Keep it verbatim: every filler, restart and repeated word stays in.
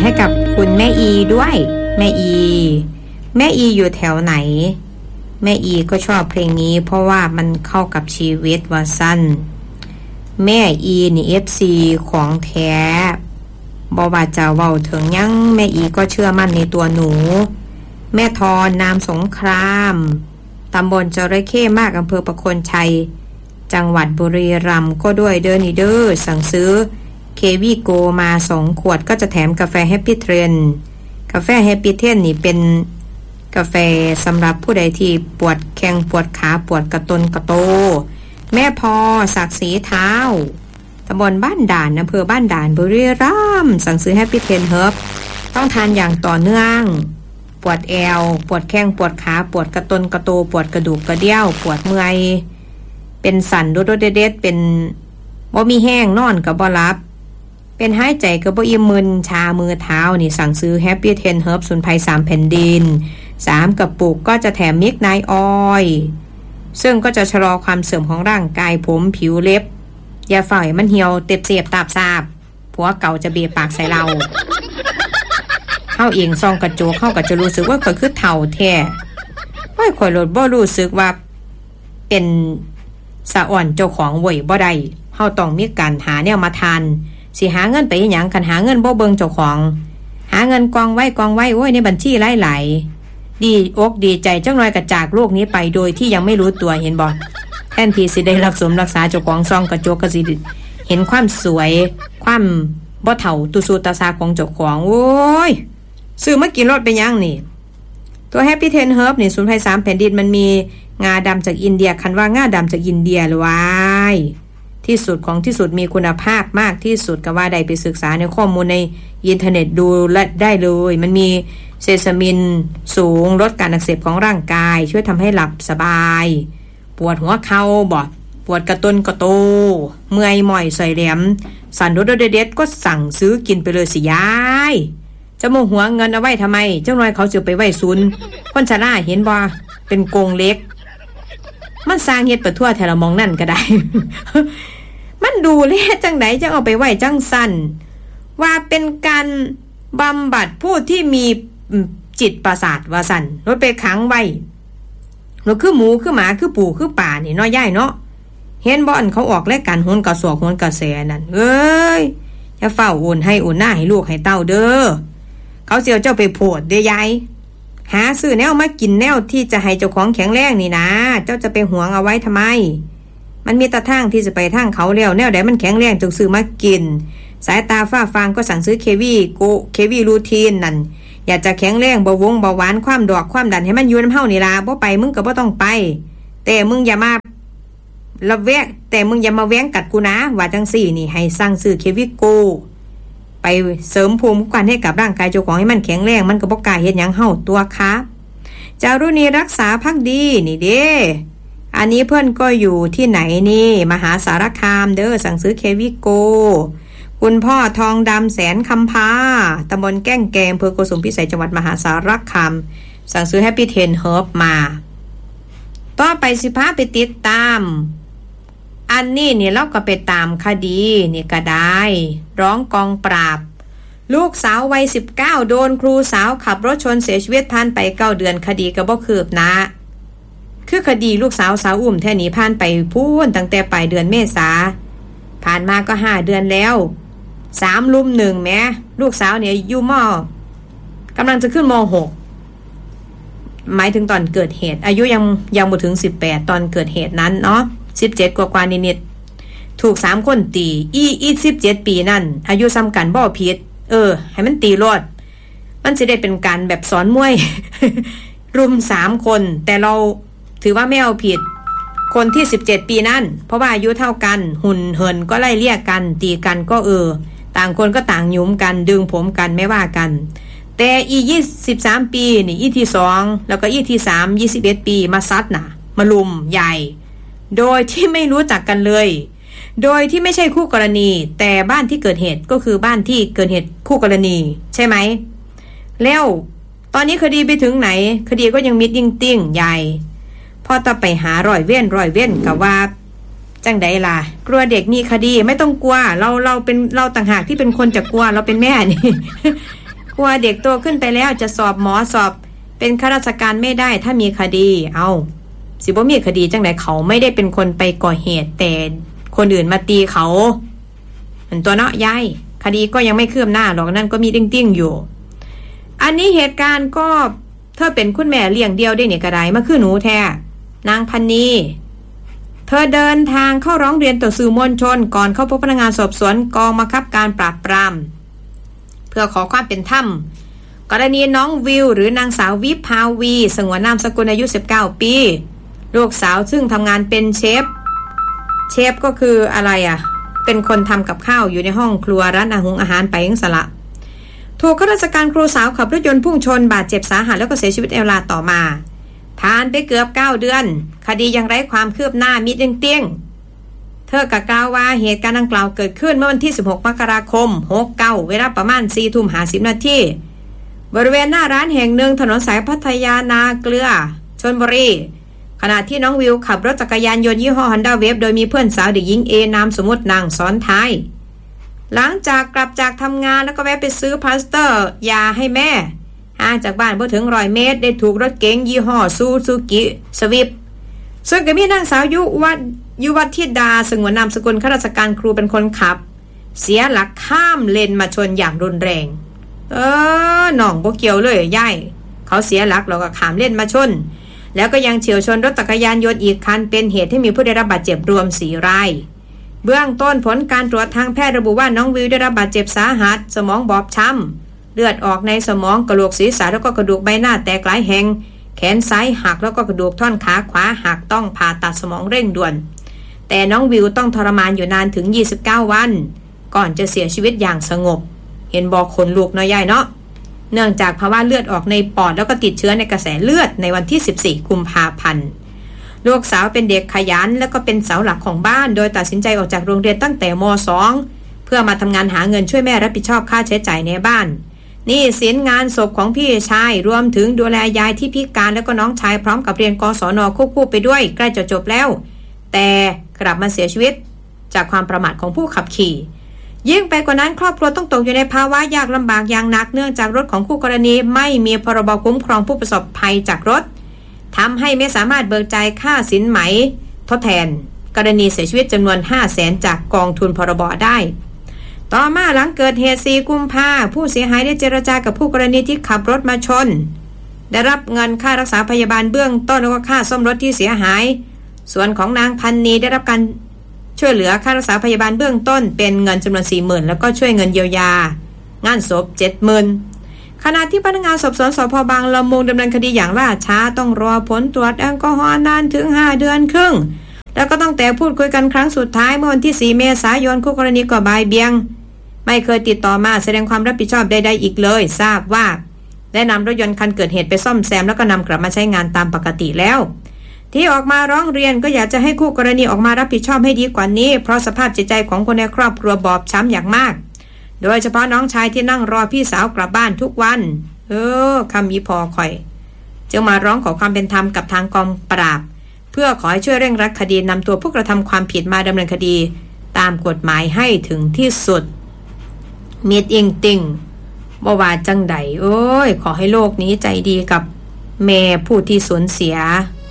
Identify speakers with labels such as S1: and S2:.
S1: ให้กับคุณแม่อีด้วยแม่อีแม่อีอยู่แถวไหนแม่อีก็ชอบเพลงนี้เพราะว่ามันเข้ากับชีวิตว่าสั้นแม่อีนี่ เอฟ ซี ของแท้บ่ว่าจะเว้าถึงยังแม่อีก็เชื่อมั่นในตัวหนูแม่ทอนนามสงครามตำบลจระเข้มากอำเภอประโคนชัยจังหวัดบุรีรัมย์ก็ด้วยเด้อนี่เด้อสั่งซื้อเควีโกมาสองขวดก็จะแถมกาแฟแฮปปี้เทรนกาแฟแฮปปี้เทรนนี่เป็นกาแฟสำหรับผู้ใดที่ปวดแข้งปวดขาปวดกระตนกระโตแม่พอศักดิ์ศรีเท้าตำบลบ้านด่านอำเภอบ้านด่านบุรีรัมย์สั่งซื้อแฮปปี้เทรนเฮิร์บต้องทานอย่างต่อเนื่องปวดแอวปวดแข้งปวดขาปวดกระตนกระโตปวดกระดูกกระเดี่ยวปวดเมื่อยเป็นสั่นโดดๆเด็ดๆเป็นบ่มีแห้งนอนกับบ่หลับเป็นหายใจกับบ่อิ่มมึนชามือเท้านี่สั่งซื้อแฮปปี้เทนเฮิร์บสูนไพรสามแผ่นดินสามกระปุกก็จะแถมมิกไนท์ออยล์ซึ่งก็จะชะลอความเสื่อมของร่างกายผมผิวเล็บอย่าฝ่ายมันเหี่ยวเต็บเสียบตาบซาบผัวเก่าจะเบียปากใส่เราเข้าเองซองกระโจกเข้าก็จะรู้สึกว่าข่อยคือเฒ่าแท้ค่อยข่อยลดบ่รู้สึกว่าเป็นสะอ่อนเจ้าของเว้ยบ่ได้เฮาต้องมีการหาแนวมาทานสิหาเงินไปหยังคันหาเงินบ่เบิ่งเจ้าของหาเงินกองไว้กองไว้โอ้ยในบัญชีหลายๆดีอกดีใจจังน้อยก็จากโลกนี้ไปโดยที่ยังไม่รู้ตัวเห็นบ่แทนที่สิได้รักสมรักษาเจ้าของซองกระโจกก็สิเห็นความสวยความบ่เฒ่าตุสุตาซาของเจ้าของโอ้ยซื้อมากินรสไปยังนี่ตัวแฮปปี้เทนเฮิร์บนี่สมุนไพรสามแผ่นดินมันมีงาดำจากอินเดียคันว่างาดำจากอินเดียหรือวายที่สุดของที่สุดมีคุณภาพมากที่สุดก็ว่าได้ไปศึกษาในข้อมูลในอินเทอร์เน็ตดูและได้เลยมันมีเซซามินสูงลดการอักเสบของร่างกายช่วยทำให้หลับสบายปวดหัวเข่าบ่ปวดกระต้นกระโตเมื่อยหม่อยใส่แหลมสั่นรถเด็ดๆก็สั่งซื้อกินไปเลยสิยายจะโมหัวเงินเอาไว้ทำไมเจ้าน้อยเขาจะไปไว้ซุนคนชราเห็นบ่เป็นกงเล็กมันสร้างเฮ็ดไปทั่วแถวมองนั่นก็ได้ มันดูแลจังไหนจะเอาไปไว้จังสั่นว่าเป็นการบำบัดผู้ที่มีจิตประสาทว่าสั่นรถไปขังไว้รถคือหมูคือหมาคือปูคือป่านี่น้อยใหญ่เนาะเห็นบ่อนเขาออกรายการโหนกระสวกโหนกระแสนั่นเอ้ยจะเฝ้าโอนให้โอนหน้าให้ลูกให้เต้าเด้อเขาเสียวเจ้าไปโพดเด้ยายหาซื้อแนวมากินแนวที่จะให้เจ้าของแข็งแรงนี่นะเจ้าจะไปหวงเอาไว้ทำไมมันมีตาทางที่จะไปทางเขาแล้วแนวใดมันแข็งแรงจงซื้อมากินสายตาฝ้าฟางก็สั่งซื้อเควีโกเควีรูทีนนั่นอยากจะแข็งแรงเบาหวงเบาหวานความดอกความดันให้มันอยู่น้ำเฮานี่ล่ะบ่ไปมึงก็บ่ต้องไปแต่มึงอย่ามาละแวกแต่มึงอย่ามาแว้งกัดกูนะว่าจังสี่นี่ให้สั่งซื้อเควีโกไปเสริมภูมิคุ้มกันให้กับร่างกายเจ้าของให้มันแข็งแรงมันก็บ่กล้าเฮ็ดหยังเฮาตัวครับจารุณีรักษาภักดีนี่เด้อันนี้เพื่อนก็อยู่ที่ไหนนี่มหาสารคามเด้อสั่งซื้อเควีโกคุณพ่อทองดำแสนคำพาตำบลแก้งแกงอำเภอโกสุมพิสัยจังหวัดมหาสารคามสั่งซื้อแฮปปี้เทนเฮิร์บมาต่อไปสิพาไปติดตามอันนี้นี่เราก็ไปตามคดีนี่ก็ได้ร้องกองปราบลูกสาววัยสิบเก้าโดนครูสาวขับรถชนเสียชีวิตผ่านไปเก้าเดือนคดีก็บ่คืบหน้าคือคดีลูกสาวสาวอุ้มแท่นี้ผ่านไปพูนตั้งแต่ปลายเดือนเมษาผ่านมาก็ห้าเดือนแล้วสามลุมหนึ่งแม้ลูกสาวเนี่ยอยู่มกำลังจะขึ้นมหกหมายถึงตอนเกิดเหตุอายุยังยังบ่ถึงสิบแปดตอนเกิดเหตุนั้นเนาะสิบเจ็ดกว่าๆนิดๆถูกสามคนตีอีอีสิบเจ็ดปีนั่นอายุซ้ำกันบ่ผิดเออให้มันตีรอดมันสิได้เป็นการแบบสอนมวย รุมสามคนแต่เราถือว่าไม่เอาผิดคนที่สิบเจ็ดปีนั่นเพราะว่าอายุเท่ากันหุ่นเหินก็ไล่เลี่ยกันตีกันก็เออต่างคนก็ต่างหยุมกันดึงผมกันไม่ว่ากันแต่อียี่สิบสามปีนี่อีที่สองแล้วก็อีที่สามยี่สิบเอ็ดปีมาซัดน่ะมาลุมใหญ่โดยที่ไม่รู้จักกันเลยโดยที่ไม่ใช่คู่กรณีแต่บ้านที่เกิดเหตุก็คือบ้านที่เกิดเหตุคู่กรณีใช่ไหมแล้วตอนนี้คดีไปถึงไหนคดีก็ยังมิดยิ่งติ้งใหญ่พอต่อไปหารอยเว้นรอยเว้นกับว่าจังใดล่ะกลัวเด็กมีคดีไม่ต้องกลัวเราเราเป็นเราต่างหากที่เป็นคนจะกลัวเราเป็นแม่นี่กลัวเด็กโตขึ้นไปแล้วจะสอบหมอสอบเป็นข้าราชการไม่ได้ถ้ามีคดีเอาสิบ่มีคดีจังไหนเขาไม่ได้เป็นคนไปก่อเหตุแต่คนอื่นมาตีเขาเหมือนตัวเนาะยายคดีก็ยังไม่คืบหน้าหรอกนั่นก็มีติ้งๆอยู่อันนี้เหตุการณ์ก็เธอเป็นคุณแม่เลี้ยงเดียวได้เนี่ยกระไดมาคือหนูแท้นางพันนีเธอเดินทางเข้าร้องเรียนต่อสื่อมวลชนก่อนเข้าพบพนักงานสอบสวนกองบังคับการปราบปรามเพื่อขอความเป็นธรรมกรณีน้องวิวหรือนางสาววิภาวีสงวนนามสกุลอายุสิบเก้าปีลูกสาวซึ่งทำงานเป็นเชฟเชฟก็คืออะไรอ่ะเป็นคนทำกับข้าวอยู่ในห้องครัวร้านอาหารอาหารไปยังสละถูกข้าราชการครูสาวขับรถยนต์พุ่งชนบาดเจ็บสาหัสแล้วก็เสียชีวิตในเวลาต่อมาผ่านไปเกือบเก้าเดือนคดียังไร้ความคืบหน้ามิดเตี้ยงเธอกล่าวว่าเหตุการณ์ดังกล่าวเกิดขึ้นเมื่อวันที่สิบหกมกราคมหกสิบเก้าเวลาประมาณ สี่ทุ่มห้าสิบ นาทีบริเวณหน้าร้านแห่งหนึ่งถนนสายพัทยานาเกลือชลบุรีขณะที่น้องวิวขับรถจักรยานยนต์ยี่ห้อ Honda Wave โดยมีเพื่อนสาวเด็กหญิงเอนามสมมุตินางซ้อนท้ายหลังจากกลับจากทำงานแล้วก็แวะไปซื้อพลาสเตอร์ยาให้แม่ห่างจากบ้านเพื่อถึงร้อยเมตรได้ถูกรถเก๋งยี่ห้อซูซูกิสวิฟซึ่งก็มีนางสาวยุวัฒยุวัฒดาสงวนนามสกุลข้าราชการครูเป็นคนขับเสียหลักข้ามเลนมาชนอย่างรุนแรงเออหน่องบ่เกี่ยวเลยย่ายเขาเสียหลักแล้วก็ข้ามเลนมาชนแล้วก็ยังเฉี่ยวชนรถจักรยานยนต์อีกคันเป็นเหตุให้มีผู้ได้รับบาดเจ็บรวมสี่รายเบื้องต้นผลการตรวจทางแพทย์ระบุว่าน้องวิวได้รับบาดเจ็บสาหัสสมองบอบช้ำเลือดออกในสมองกระโหลกศีรษะแล้วก็กระดูกใบหน้าแตกหลายแห่งแขนซ้ายหักแล้วก็กระดูกท่อนขาขวาหักต้องผ่าตัดสมองเร่งด่วนแต่น้องวิวต้องทรมานอยู่นานถึงยี่สิบเก้าวันก่อนจะเสียชีวิตอย่างสงบเห็นบอกขนลุกเนาะยายเนาะเนื่องจากภาวะเลือดออกในปอดแล้วก็ติดเชื้อในกระแสเลือดในวันที่สิบสี่กุมภาพันธ์ลูกสาวเป็นเด็กขยันแล้วก็เป็นเสาหลักของบ้านโดยตัดสินใจออกจากโรงเรียนตั้งแต่ม สอง เพื่อมาทำงานหาเงินช่วยแม่รับผิดชอบค่าใช้จ่ายในบ้านนี่สินงานศพของพี่ชายรวมถึงดูแลยายที่พิการแล้วก็น้องชายพร้อมกับเรียนกศนควบคู่ไปด้วยใกล้จะจบแล้วแต่กลับมาเสียชีวิตจากความประมาทของผู้ขับขี่ยิ่งไปกว่านั้นครอบครัวต้องตกอยู่ในภาวะยากลำบากอย่างหนักเนื่องจากรถของคู่กรณีไม่มีพรบคุ้มครองผู้ประสบภัยจากรถทำให้ไม่สามารถเบิกจ่ายค่าสินไหมทดแทนกรณีเสียชีวิตจำนวน ห้าแสน จากกองทุนพรบได้ต่อมาหลังเกิดเหตุสี่กุมภาพันธ์ผู้เสียหายได้เจรจากับผู้กรณีที่ขับรถมาชนได้รับเงินค่ารักษาพยาบาลเบื้องต้นแล้วก็ค่าซ่อมรถที่เสียหายส่วนของนางพันนีได้รับการช่วยเหลือค่ารักษาพยาบาลเบื้องต้นเป็นเงินจำนวน สี่หมื่น แล้วก็ช่วยเงินเยียวยางานศพ เจ็ดหมื่น ขณะที่พนักงานสอบสวนสภ.บางละมุงดำเนินคดีอย่างล่าช้าต้องรอผลตรวจแอลกอฮอล์นานถึงห้าเดือนครึ่งแล้วก็ต้องแต่พูดคุยกันครั้งสุดท้ายเมื่อวันที่สี่เมษายนคู่กรณีก็บ่ายเบี่ยงไม่เคยติดต่อมาแสดงความรับผิดชอบใดๆอีกเลยทราบว่าได้นำรถยนต์คันเกิดเหตุไปซ่อมแซมแล้วก็นำกลับมาใช้งานตามปกติแล้วที่ออกมาร้องเรียนก็อยากจะให้คู่กรณีออกมารับผิดชอบให้ดีกว่านี้เพราะสภาพจิตใจของคนในครอบครัวบอบช้ำอย่างมากโดยเฉพาะน้องชายที่นั่งรอพี่สาวกลับบ้านทุกวันเออคำมีพอคอยจึงมาร้องขอความเป็นธรรมกับทางกองปราบเพื่อขอให้ช่วยเร่งรัดคดีนำตัวผู้กระทำความผิดมาดำเนินคดีตามกฎหมายให้ถึงที่สุดมีดอิงติงบ่ว่าจังใดโอ้ยขอให้โลกนี้ใจดีกับแม่ผู้ที่สูญเสีย